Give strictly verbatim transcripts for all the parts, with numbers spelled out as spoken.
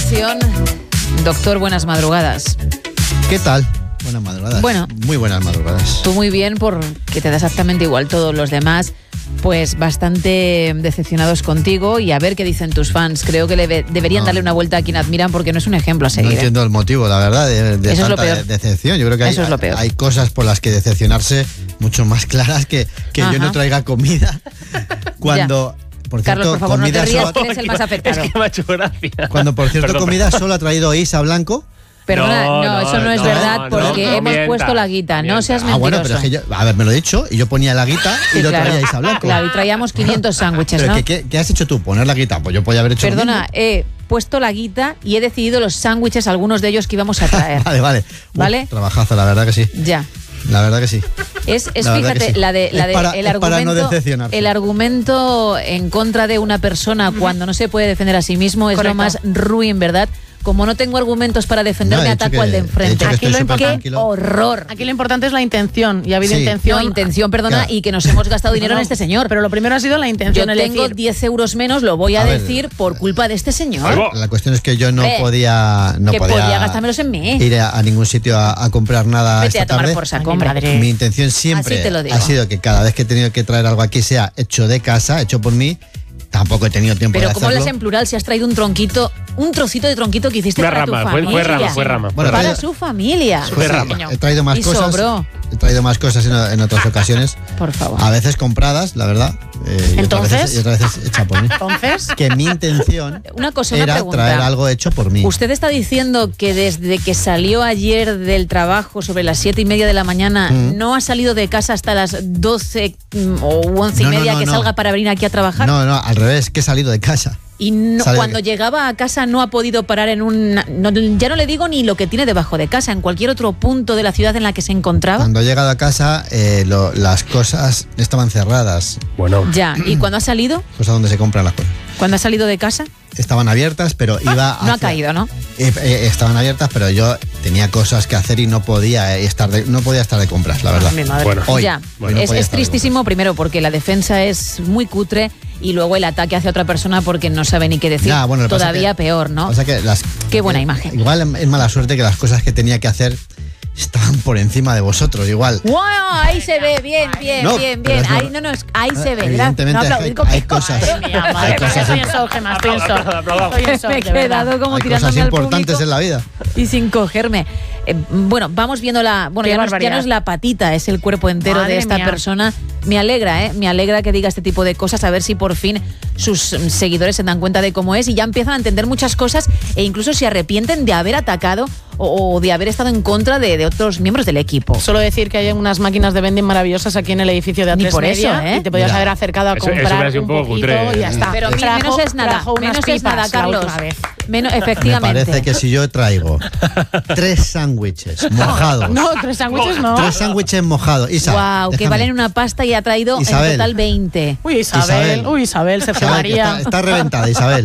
ocasión. Doctor, buenas madrugadas. ¿Qué tal? Buenas madrugadas. Bueno. Muy buenas madrugadas. Tú muy bien, porque te da exactamente igual. Todos los demás, pues bastante decepcionados contigo. Y a ver qué dicen tus fans. Creo que le deberían no. darle una vuelta a quien admiran, porque no es un ejemplo a seguir. No entiendo ¿eh? el motivo, la verdad, de, de Eso tanta es lo peor. decepción. Yo creo que hay, Eso es lo peor. hay cosas por las que decepcionarse mucho más claras que, que yo no traiga comida. Cuando... Por Carlos, cierto, por favor, comida no te rías, solo... que eres el más afectado. Es que me ha hecho gracia. Cuando, por cierto, perdón, comida perdón. solo ha traído Isa Blanco. Perdona, no, No, eso no, no, es no, verdad, no, porque no hemos mientas, puesto la guita. No mientas. seas Ah, mentiroso. bueno, pero es que yo... A ver, me lo he dicho, y yo ponía la guita y Sí, lo claro. traía Isa Blanco. Claro, y traíamos quinientos sándwiches, ¿Pero ¿no? ¿qué, qué, qué has hecho tú? ¿Poner la guita? Pues yo podía haber hecho lo Perdona, mismo. he puesto la guita y he decidido los sándwiches, algunos de ellos que íbamos a traer. Vale, vale. ¿Vale? Uf, trabajazo, la verdad que sí. Ya. La verdad que sí. Es, es La verdad fíjate, que sí. la de, la Es de para- el es para argumento, no decepcionarse. el argumento en contra de una persona cuando no se puede defender a sí mismo es Correcto. lo más ruin, ¿verdad? Como no tengo argumentos para defenderme, No, he dicho ataco que- al de he enfrente. dicho que Aquí estoy lo súper imp- ¡Qué tranquilo. horror! Aquí lo importante es la intención, y ha habido Sí. intención. No, intención, perdona, No. y que nos hemos gastado dinero No, en este señor. Pero lo primero ha sido la Yo intención. el tengo decir, diez euros menos, lo voy a, A ver, decir, por culpa de este señor. Algo. La cuestión es que yo no Eh, podía no que podía, podía gastármelos en mí. ir a, a ningún sitio a, a comprar nada Vete esta a tomar tarde. por saco, Ay, mi hombre. madre. Mi intención Así siempre te lo digo. ha sido que cada vez que he tenido que traer algo aquí sea hecho de casa, hecho por mí. Tampoco he tenido tiempo Pero de ¿cómo hacerlo. hablas en plural si has traído un tronquito, un trocito de tronquito que hiciste Una para rama, tu fue, familia? fue rama, fue rama. Bueno, Para traído- su familia. Fue rama. He traído más Y cosas. sobró. He traído más cosas en, en otras ocasiones. Por favor. A veces compradas, la verdad. eh, y otras Entonces. veces- Y otras veces hecha por mí. Entonces, Que mi intención Una cosa, una era pregunta. traer algo hecho por mí. ¿Usted está diciendo que desde que salió ayer del trabajo sobre las siete y media de la mañana Mm. no ha salido de casa hasta las doce mm, o once y No, no, media no, que no. salga para venir aquí a trabajar? No, no, al revés, que he salido de casa. Y no- Sale- cuando llegaba a casa no ha podido parar en un... no- ya no le digo ni lo que tiene debajo de casa, en cualquier otro punto de la ciudad en la que se encontraba. Cuando he llegado a casa, eh, lo- las cosas estaban cerradas. Bueno, Ya, ¿y cuando ha salido? Cosas donde se compran las cosas. ¿Cuando ha salido de casa? Estaban abiertas, pero iba No ha hacia- caído, ¿no? Eh, eh, estaban abiertas, pero yo tenía cosas que hacer y no podía eh, estar de, no podía estar de compras, la verdad. mi madre. bueno. Hoy. Ya, Bueno, es, podía es estar de tristísimo primero porque la defensa es muy cutre y luego el ataque hacia otra persona porque no sabe ni qué decir. Ya, bueno, lo que pasa Todavía que- peor, ¿no? O sea que las, Qué buena que- imagen. Igual es mala suerte que las cosas que tenía que hacer estaban por encima de vosotros, igual. ¡Wow! Ahí se ve, bien, bien, No, bien, pero bien. es no- Ahí, no, no, es- ahí se ve. Evidentemente No hay, aplaudir con hay qué cosas. Madre mía, hay madre mía, cosas, estoy im- en shock, Gemma, estoy en shock. Aplaudo, aplaudo. Estoy en shock, Me he de verdad. quedado como hay tirándome cosas al importantes público en la vida. y sin cogerme. Eh, bueno, vamos viendo la... Bueno, Qué ya no, es, ya barbaridad. no es la patita, es el cuerpo entero Madre de esta mía. persona. Me alegra, ¿eh? Me alegra que diga este tipo de cosas, a ver si por fin sus mm, seguidores se dan cuenta de cómo es y ya empiezan a entender muchas cosas e incluso se arrepienten de haber atacado o, o de haber estado en contra de, de otros miembros del equipo. Solo decir que hay unas máquinas de vending maravillosas aquí en el edificio de A Ni tres por Media, eso, ¿eh? y te podías Mira. haber acercado a Eso- eso comprar hubiera sido un un poco poquito cutre, y ya ¿eh? está. Pero mi- Trajo- menos es nada, trajo unas menos es pipas nada, la Carlos. última vez. Menos, Me efectivamente. parece que si yo traigo tres sándwiches mojados, No, tres sándwiches no. tres sándwiches mojados, Isa, Wow, que déjame. valen una pasta y ha traído Isabel. en total veinte. Uy, Isabel, Isabel. uy, Isabel, Sergio Isabel, que María. Está, está reventada, Isabel.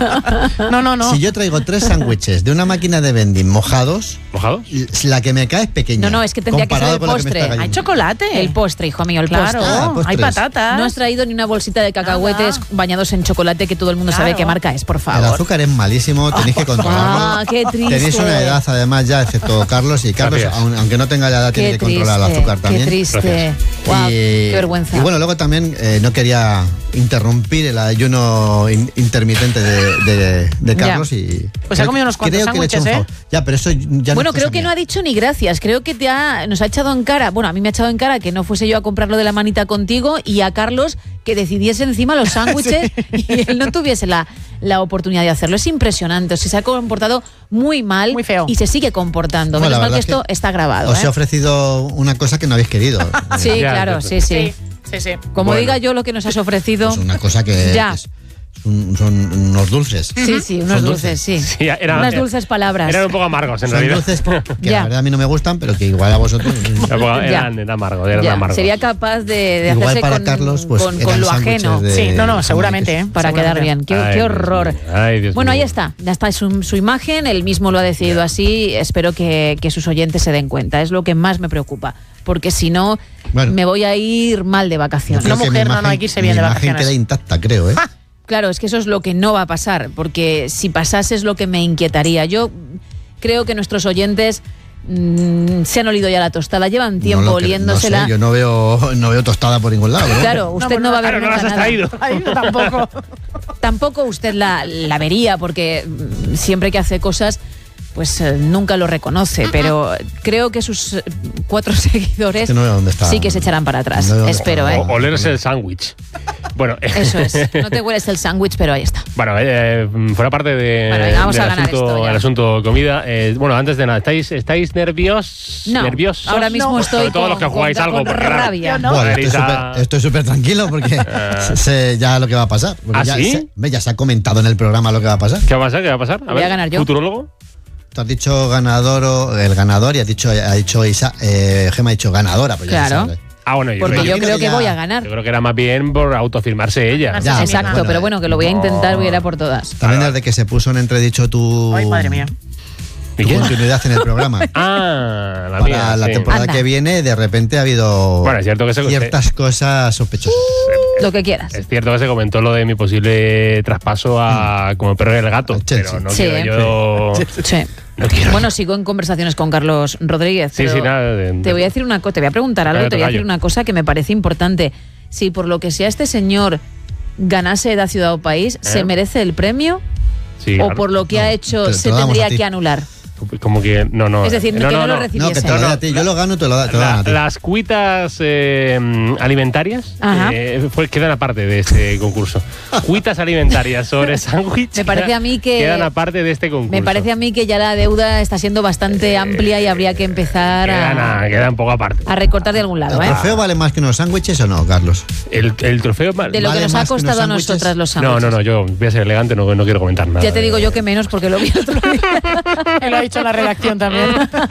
No, no, no. Si yo traigo tres sándwiches de una máquina de vending mojados, ¿Mojados? la que me cae es pequeña. No, no, es que tendría que ser comparado el con la que me postre. está Hay cayendo. chocolate. El postre, hijo mío, el Claro, postre. Ah, postres. hay patatas. No has traído ni una bolsita de cacahuetes Nada. bañados en chocolate que todo el mundo sabe Claro. qué marca es, por El favor. azúcar es malísimo, tenéis que controlarlo. Ah, qué triste. Tenéis una edad además ya, excepto Carlos, y Carlos, Gracias. aun- aunque no tenga la edad, tiene Qué que controlar el triste, azúcar también. Qué triste. Gracias. Wow, y, qué vergüenza. Y bueno, luego también eh, no quería interrumpir el ayuno in- intermitente de, de- de Carlos Ya. y... Pues ha comido unos cuantos creo que le he hecho un sándwiches, favor. Ya, pero eso ya Bueno, no es creo cosa que no mía. ha dicho ni gracias. Creo que te ha, nos ha echado en cara. Bueno, a mí me ha echado en cara que no fuese yo a comprarlo de la manita contigo y a Carlos que decidiese encima los sándwiches y él no tuviese la, la oportunidad de hacerlo. Es impresionante. O sea, se ha comportado muy mal Muy feo. y se sigue comportando. Bueno, Menos la mal que verdad es esto que está grabado. Os he ¿eh? ofrecido una cosa que no habéis querido. Sí, Eh, Ya, claro, ya, sí, sí. Sí, sí, sí. Como Bueno. diga yo lo que nos has ofrecido. pues una cosa que Ya. es- son, son unos dulces. Sí, sí, unos Son dulces, sí. Sí, eran- Unas dulces palabras. Eran un poco amargos, en Son realidad. dulces que Ya. la verdad a mí no me gustan, pero que igual a vosotros... Era un poco- Ya. Eran, eran amargos, eran Ya, amargos. sería capaz de, de Igual hacerse para con, Carlos, pues, con, eran con lo sándwiches ajeno. de- Sí, no, no, jamón y seguramente, queso. ¿eh? Para quedar bien. Qué, Ay, qué Dios horror. mío. Ay, Dios bueno, ahí mío. está. Ya está su, su imagen. Él mismo lo ha decidido así. Espero que, que sus oyentes se den cuenta. Es lo que más me preocupa. Porque si no, Bueno. me voy a ir mal de Yo vacaciones. creo No, que mujer, mi no, no, imagen- hay que irse bien mi de imagen vacaciones. queda intacta, creo, ¿eh? Claro, es que eso es lo que no va a pasar, porque si pasase es lo que me inquietaría. Yo creo que nuestros oyentes mmm, se han olido ya la tostada, llevan tiempo no lo que- oliéndosela. No sé, yo no veo, no veo tostada por ningún lado. ¿no? Claro, usted no, No, va a ver Claro, no nunca las has nada. traído. Ay, yo tampoco. Tampoco usted la, la vería, porque mm, siempre que hace cosas, pues eh, nunca lo reconoce, pero creo que sus eh, cuatro seguidores Que no veo dónde está. sí que se echarán para atrás. No veo dónde Espero, está. ¿eh? O olerse el sándwich. Bueno, Eso es. No te hueles el sándwich, pero ahí está. Bueno, eh, fuera parte de, Bueno, venga, vamos del a ganar asunto, esto ya. el asunto comida. eh, bueno, antes de nada, ¿estáis, estáis nervios? No, nerviosos? ahora mismo No. estoy Sobre todo con, los que jugáis con- algo, con porque, claro, rabia. Yo no. Bueno, estoy Marisa- súper- estoy súper tranquilo porque sé ya lo que va a pasar. Porque ¿Ah, ya, sí? se, ve, ya se ha comentado en el programa lo que va a pasar. ¿Qué va a pasar? ¿Qué va a pasar? Voy a ganar yo. ¿Futurólogo? Tú has dicho ganador o el ganador y has dicho, ha dicho Isa, eh, Gema ha dicho ganadora. Pues ya Claro. se sabe. Ah, bueno, yo, Porque creo, yo creo creo que que ya- voy a ganar. yo creo que era más bien por autofirmarse ella. Ya, Exacto, bueno, pero eh. bueno, que lo voy a intentar, voy a ir a por todas. También desde que se puso en entredicho tu, Ay, madre mía. ¿Y tu qué? continuidad en el programa. Ah, la Para mía. la sí. temporada Anda. que viene, de repente ha habido Bueno, es cierto que se- ciertas cosas sospechosas. Lo que quieras. Es cierto que se comentó lo de mi posible traspaso a como perro y el gato, Al Chelsea. pero no Sí. quiero yo. Sí. No quiero. Bueno, sigo en conversaciones con Carlos Rodríguez. Sí, pero sí, nada. de- Te voy a decir una cosa, te voy a preguntar algo, Cállate, te voy a decir gallo. una cosa que me parece importante. Si por lo que sea este señor ganase Edad Ciudad o País, ¿se ¿Eh? merece el premio? sí, ¿O claro. por lo que No, ha te- hecho te se lo damos tendría a ti. que anular? Como que no, no. Es decir, eh, que no lo No, que recibiese. te lo No, doy no. a ti. Yo lo gano, te lo, da- te lo dan La- a ti. las cuitas eh, alimentarias Ajá. eh, fue- quedan aparte de este concurso. Cuitas alimentarias sobre sándwich Me parece a mí que- quedan aparte de este concurso. Me parece a mí que ya la deuda está siendo bastante amplia y habría que empezar quedan, a, a- quedan un poco aparte. a recortar de algún ¿El lado, ¿eh? trofeo vale más que unos sándwiches o no, Carlos? El, el trofeo. De lo ¿Vale que nos ha más que unos costado a sándwiches? nosotras los No, sándwiches. no, no, yo voy a ser elegante, no, no quiero comentar nada. Ya te digo yo que menos porque lo vi el otro día. Me lo ha dicho la redacción también.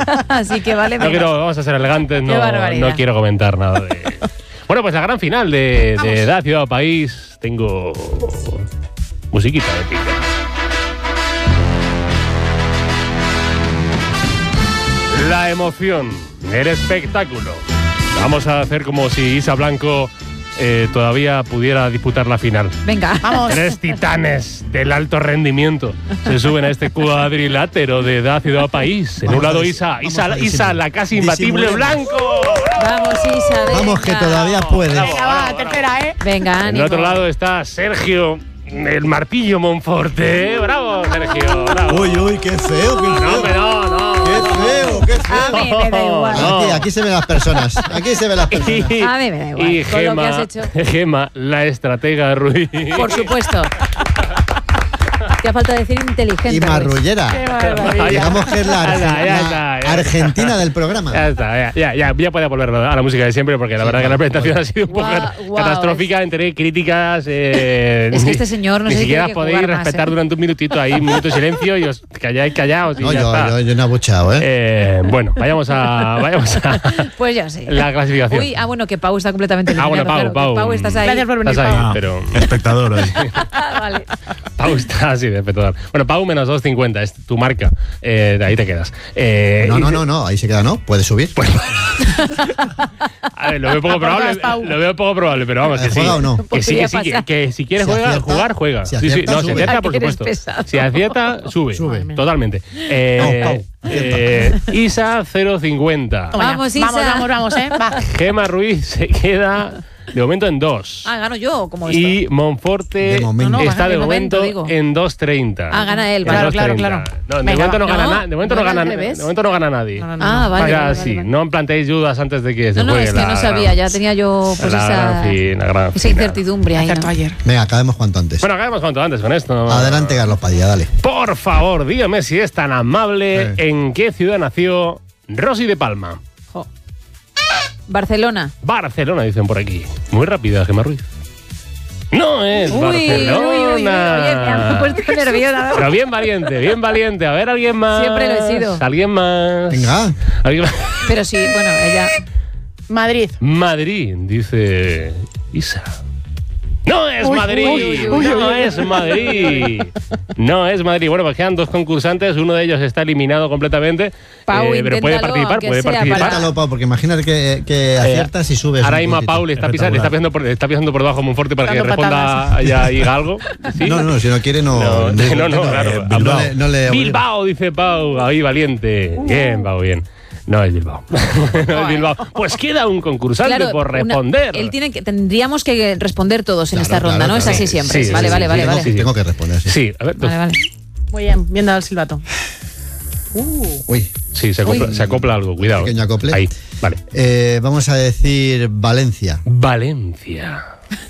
Así que vale No menos. quiero, vamos a ser elegantes, no, barbaridad. no quiero comentar nada de. Bueno, pues la gran final de, de Edad, Ciudad o País. Tengo musiquita épica. La emoción, el espectáculo. Vamos a hacer como si Isa Blanco eh, todavía pudiera disputar la final. Venga. Vamos. Tres titanes del alto rendimiento se suben a este cuadrilátero de Edad, Ciudad o País. En un Vamos a lado dis- Isa, vamos Isa, a Isa, disimular. la casi imbatible Disimulemos. Blanco. Vamos, Isa. Venga. Vamos, que todavía puedes. bravo. Venga, va, tercera, ¿eh? Venga, En el ánimo. otro lado está Sergio, el martillo Monforte. Bravo, Sergio, bravo. Uy, uy, qué feo, qué No, feo. hombre, no, no. Qué feo, qué A feo. mí me da igual. No. Aquí, aquí se ven las personas. Aquí se ven las personas. Y, A mí me da igual, y con lo que Gema, has hecho. Gema, la estratega Ruiz. Por supuesto. Te ha falta decir inteligente. Y Luis. marrullera. Qué barbaridad. Digamos que es la, Ya está, ya Argen- está, la ya está. Argentina del programa. Ya está, ya, ya, ya, ya puede volver a la música de siempre porque la Sí, verdad que la vale, presentación vale. ha sido un poco Guau, cat- guau, catastrófica entre críticas. eh, Es que ni- este señor no Ni sé si siquiera tiene que podéis jugar más, respetar ¿eh? durante un minutito ahí, un minuto de silencio y os calláis callaos y No, ya yo, está. yo, yo no he abucheado, ¿eh? Eh, bueno, vayamos a, vayamos a Pues ya sí. la clasificación. Uy, ah, bueno, que Pau está completamente Ah, eliminado. bueno, Pau, claro, que Pau. Pau, estás ahí. Gracias por venir, Estás ahí, Pau. pero Espectador hoy. Ah, vale. Pau está así de espectacular. Bueno, Pau menos dos cincuenta, es tu marca. Eh, de ahí te quedas. Eh, No, y- no, no, no, ahí se queda, ¿no? Puede subir. A ver, lo veo poco probable. Pau. Lo veo poco probable, pero vamos, Eh, que sí. ¿juega o no? Que sí, que sí, que, Podría que si quieres Si juega, acierta- jugar, juega. si sí, sí, acierta, no, si sube. acierta, por Ay, que eres supuesto. pesado. Si acierta, sube. Sube. Totalmente. Eh, No, Pau, eh, Isa cero cincuenta. Toma ya. Vamos, Isa. Vamos, vamos, vamos, ¿eh? Va. Gema Ruiz se queda de momento en dos. Ah, gano yo, como esto. Y Monforte De momento. No, no, está de de momento, momento digo. en dos treinta. Ah, gana él, En vale. Claro, claro, 2.30. claro. No, de Venga, momento no va. gana No, na- de momento no no era gana al de revés. momento no gana nadie. No, no, no. Ah, vale. Vaya, vale, sí, vale. no planteéis dudas antes de que se No, no, juegue es que la no sabía, gran- ya tenía yo pues la esa, gran fin- la gran esa final. incertidumbre ahí. Acertó ¿no? ayer. Venga, acabemos cuanto antes. Bueno, acabemos cuanto antes con esto. Adelante, Carlos Padilla, dale. Por favor, dígame si es tan amable Eh. en qué ciudad nació Rosy de Palma. Jo. Barcelona. Barcelona, dicen por aquí. Muy rápida, Gemma Ruiz. No es Uy, Barcelona. uy, uy, uy, oye, me han puesto nerviosa. Pero bien valiente, bien valiente. A ver, alguien más. Siempre lo he sido. Alguien más. Venga. ¿Alguien más? Pero sí, bueno, ella. Madrid. Madrid, dice Isa. ¡No es Uy, Madrid! uy, uy, ¡No uy, uy. es Madrid! No es Madrid. Bueno, pues quedan dos concursantes. Uno de ellos está eliminado completamente. Pau, eh, pero puede inténtalo, participar, aunque puede sea participar. para- Inténtalo, Pau, porque imagínate que, que aciertas y subes. Ahora un mismo a puntito. Pau le está, pisando, le está, pisando por, le está pisando por debajo a Monforte para que Dando responda patadas. ya diga algo. ¿Sí? No, no, si no quiere, no. No, no, no, claro. eh, Bilbao. No le- no le- Bilbao, dice Pau. Ahí, valiente. Bien, Pau, bien. No es Bilbao. No es Bilbao. Pues queda un concursante Claro, por una- responder. él tiene que, tendríamos que responder todos en Claro, esta ronda, claro, ¿no? Es claro. así siempre. Sí, vale, sí, vale, sí, vale, sí, vale. sí. Tengo que responder, sí. Sí, a ver. Vale, vale. Muy bien, bien dado el silbato. Uh, Uy. Sí, se acopla, se acopla algo, cuidado. Pequeño acople. Ahí, vale. Eh, vamos a decir Valencia. Valencia.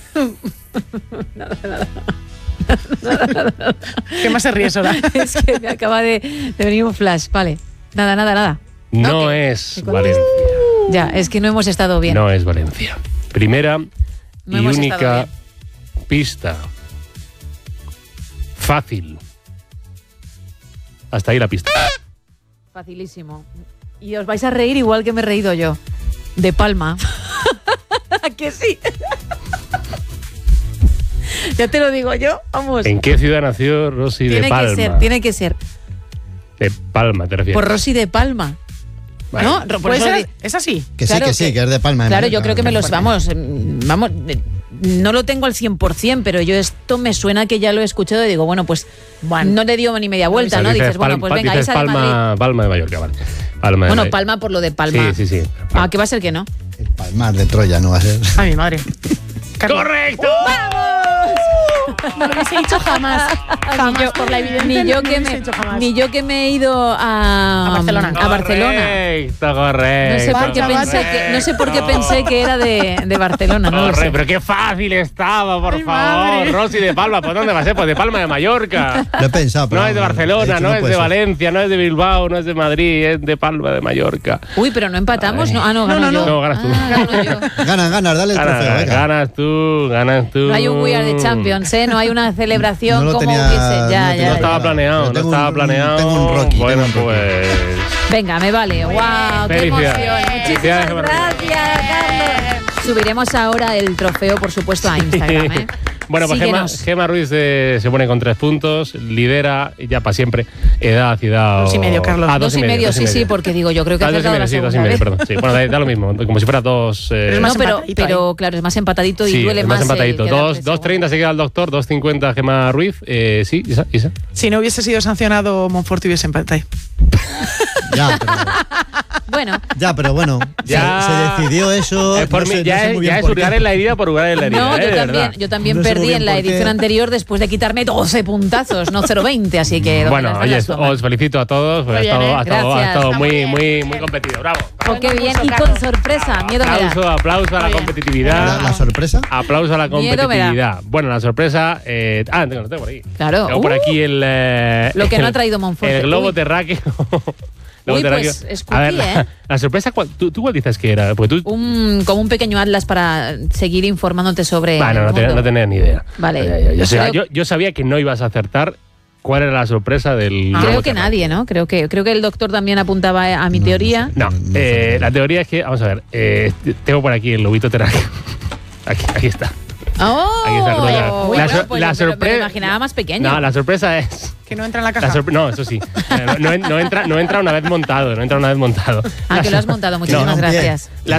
¿Qué más se ríe, Sora? Es que me acaba de, de venir un flash. Vale. Nada, nada, nada. No Ok. es ¿Cuál? Valencia. Ya, es que no hemos estado bien. No es Valencia. Primera No y hemos única estado pista. Fácil. Hasta ahí la pista. Facilísimo. Y os vais a reír igual que me he reído yo. De Palma. ¿A que sí? Ya te lo digo yo. Vamos. ¿En qué ciudad nació Rosy Tiene de Palma? que ser, tiene que ser. De Palma, te refieres. Por Rosy de Palma. Bueno. ¿No? Por ¿Puede eso ser? di- ¿Es así? Que Claro sí, que sí, que- que es de Palma. de Claro, Mallorca. yo creo que me los vamos, mm, vamos, eh, no lo tengo al cien por ciento, pero yo esto me suena que ya lo he escuchado y digo, bueno, pues Bueno. no le dio ni media vuelta, O sea, ¿no? Dices, Palma- bueno, pues venga, dices esa de Madrid. Palma, Palma de Mallorca, vale. Palma de Bueno, Mallorca. Palma por lo de Palma. Sí, sí, sí. Ah, que va a ser que no. El Palmar de Troya no va a ser. A mi madre. Carlos, ¡Correcto! no lo hubiese dicho jamás. Jamás, Ni yo- por la evidencia. Ni yo, no lo que hubiese me, dicho jamás. ni yo que me he ido a, A Barcelona. a Barcelona. Correcto, correcto. No sé por qué Correcto. pensé que, no sé por qué pensé que era de, de Barcelona, no lo Correcto, sé. pero qué fácil estaba, por Ay, favor. madre. Rosy de Palma, ¿por dónde va a ser? Pues de Palma de Mallorca. Lo he pensado, pero. No es de he Barcelona, dicho, no es puede de ser. Valencia, no es de Bilbao, no es de Madrid, es de Palma de Mallorca. Uy, pero no empatamos, ¿no? Ah, no, No, gano no, yo. no, ganas tú. Ah, gano yo. Ganas, ganas, dale el trofeo, Ganas, venga. ganas tú, ganas tú. No hay un We Are the Champions, ¿eh? No hay una celebración No lo como tenía- hubiese. no Ya, lo ya, tenía No ya. estaba planeado, Pero no tengo estaba un- planeado. tengo un Rocky, Bueno, tengo un Rocky. pues. Venga, me vale. ¡Wow! ¡Qué Felicidades. emoción! Felicidades, Muchísimas Marta. gracias, Carlos. Subiremos ahora el trofeo, por supuesto, a Instagram, ¿eh? Bueno, pues Gema, Síguenos. Gema Ruiz eh, se pone con tres puntos, lidera ya para siempre edad, ciudad. Dos y medio, Carlos. Ah, Dos y medio, dos y sí, sí, medio. porque digo, yo creo que Ah, ha dos y acertado medio, la sí, dos y segunda medio, vez. perdón. Sí, bueno, da, da lo mismo, como si fuera dos. eh, Pero es más No, pero, empatadito pero claro, es más empatadito y sí, duele es más. más el empatadito. quedar de Dos, dos segundo. treinta se queda el doctor, dos cincuenta Gema Ruiz. Eh, sí, Isa, Isa. Si no hubiese sido sancionado, Monforte hubiese empatado. Ya, pero, Bueno, ya, pero bueno. Ya. Se, se decidió eso. Es por no mí, sé- ya, no sé es, muy ya bien es por hurgar qué. en la herida por hurgar en la herida. no, eh, yo de también, verdad. yo también No sé muy perdí bien en la por edición qué. anterior después de quitarme doce puntazos, no cero veinte, así que... ¿dónde Bueno, las oye, balas toman? os felicito a todos, porque Muy ha bien, estado, ¿eh? ha estado, ha Gracias. estado Está muy, muy bien, muy, bien. muy competido. Bravo. Oh, qué bien, y Carlos. con sorpresa, miedo me da. Aplauso, aplauso a la Muy bien. competitividad. La, la sorpresa. Aplauso a la Miedo me da. competitividad. Bueno, la sorpresa. Eh, ah, tengo, lo tengo por aquí. Claro. Tengo por Uh. aquí el. eh, Lo que no el- ha traído Monforte. El globo Uy. terráqueo. Globo Uy, terráqueo. pues, es A ver, cookie, la, ¿eh? la sorpresa, ¿cuál- ¿tú, ¿tú cuál dices que era? Porque tú. Un, como un pequeño atlas para seguir informándote sobre. Bueno, el no, tenía, mundo. no tenía ni idea. Vale. Ya, ya, ya. Yo, sabía, Creo- yo, yo sabía que no ibas a acertar cuál era la sorpresa del. Creo globo que terráqueo. nadie, ¿no? Creo que, creo que el doctor también apuntaba a mi No, no teoría. sé. No, No, no eh, sabía. la teoría es que. Vamos a ver. eh, tengo por aquí el lobito terráqueo. Aquí, aquí está. ¡Oh! Aquí está, creo que- Uy, la bueno, sor- pues la lo- pero me lo sorpre- imaginaba más pequeño. No, la sorpresa es. Que no entra en la La caja. sorpre- no, eso sí. Eh, No, no entra, no entra una vez montado, no entra una vez montado. Ah, La que lo has sor- montado. Muchísimas No, bien. gracias. La